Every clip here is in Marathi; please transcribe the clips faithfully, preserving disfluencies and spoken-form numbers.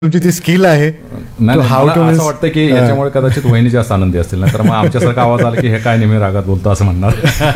तुमची ती स्किल आहे. नाही असं वाटतं की याच्यामुळे कदाचित वहिनी जास्त आनंदी असतील ना, तर मग आमच्यासारखा आवाज आला की हे काय नेहमी रागात बोलतो असं म्हणणार.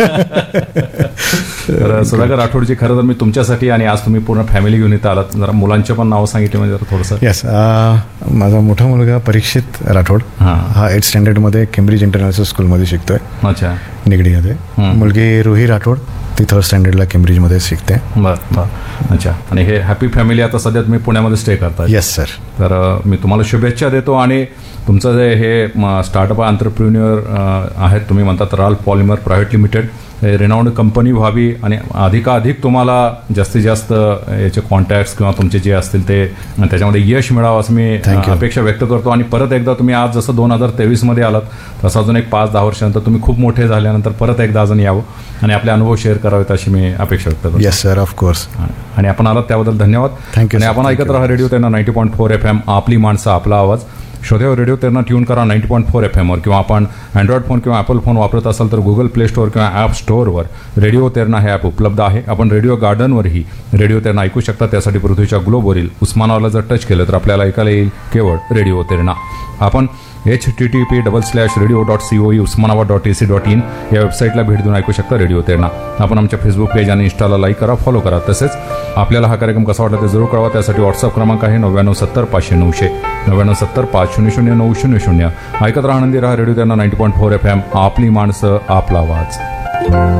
तर सुधाकर राठोडजी, खरं तर मी तुमच्यासाठी आणि आज तुम्ही पूर्ण फॅमिली घेऊन इथं आलात, जरा मुलांचे पण नाव सांगितले म्हणजे जरा थोडंसं. येस, माझा मोठा मुलगा परीक्षित राठोड हा एट स्टँडर्डमध्ये केम्ब्रिज इंटरनॅशनल स्कूलमध्ये शिकतोय. अच्छा. निगडीमध्ये. मुलगी रुही राठोड ती थर्ड स्टँडर्डला केम्ब्रिजमध्ये शिकते. बरं बरं. अच्छा. आणि हे हॅपी फॅमिली आता सध्या तुम्ही पुण्यामध्ये स्टे करताय. Yes sir. तर मी तुम्हाला शुभेच्छा देतो. आणि तुमचं जे हे स्टार्टअप एंटरप्रिन्युअर आहेत, तुम्ही म्हणतात राल polymer private limited, renowned company व्हावी आणि अधिकाधिक तुम्हाला जास्तीत जास्त याचे कॉन्टॅक्ट्स किंवा तुमचे जे असतील ते त्याच्यामध्ये यश मिळावं असं मी अपेक्षा व्यक्त करतो. आणि परत एकदा तुम्ही आज जसं दोन हजार तेवीसमध्ये आलात तसं अजून एक पाच दहा वर्षानंतर तुम्ही खूप मोठे झाल्यानंतर परत एकदा अजून यावं आणि आपले अनुभव शेअर करावेत अशी मी अपेक्षा व्यक्त करतो. Yes sir, of course. आणि आपण आलात त्याबद्दल धन्यवाद. थँक्यू. आणि आपण ऐकत राहा radio Terna ninety point four F M, आपली माणसं आपला आवाज. शोधेवर रेडिओ तेरणा ट्यून करा नाईन्टी पॉईंट फोर एफ एमवर, किंवा आपण अँड्रॉइड फोन किंवा ॲपल फोन वापरत असाल तर गुगल प्ले स्टोअर किंवा ॲप स्टोअरवर रेडिओ तेरणा हे ॲप उपलब्ध आहे. आपण रेडिओ गार्डनवरही रेडिओ तेरणा ऐकू शकता. त्यासाठी पृथ्वीच्या ग्लोबवरील उस्मानाबादला जर टच केलं तर आपल्याला ऐकायला येईल केवळ रेडिओ तेरणा. आपण H T T P double slash radio dot C O E Osmanabad dot A C dot in या वेबसाईटला भेट देऊन ऐकू शकता रेडिओ तेरणा. आपण आमच्या फेसबुक पेज आणि इंस्टाला लाईक करा, फॉलो करा. तसेच आपल्याला हा कार्यक्रम कसा वाटला ते जरूर कळवा. त्यासाठी व्हॉट्सअप क्रमांक आहे नव्याण्णव सत्तर पाचशे नऊशे नव्याण्णव सत्तर पाच शून्य शून्य नऊ शून्य शून्य. ऐकत राहा, आनंदी राहा. Radio Terna ninety point four F M, आपली माणसं आपला आवाज.